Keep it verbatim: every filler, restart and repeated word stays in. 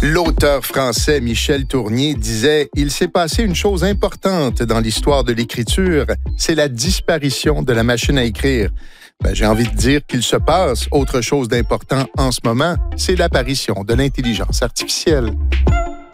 L'auteur français Michel Tournier disait « Il s'est passé une chose importante dans l'histoire de l'écriture, c'est la disparition de la machine à écrire. » Ben, j'ai envie de dire qu'il se passe autre chose d'important en ce moment, c'est l'apparition de l'intelligence artificielle.